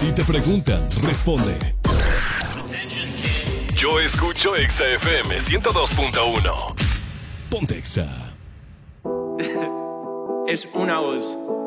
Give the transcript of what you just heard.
Si te preguntan, responde. Yo escucho Exa FM 102.1. Ponte Exa. Es una voz.